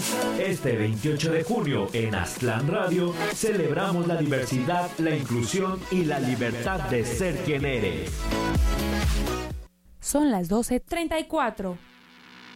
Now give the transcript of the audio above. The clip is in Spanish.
Este 28 de junio en Aztlán Radio celebramos la diversidad, la inclusión y la libertad de ser quien eres. Son las 12:34.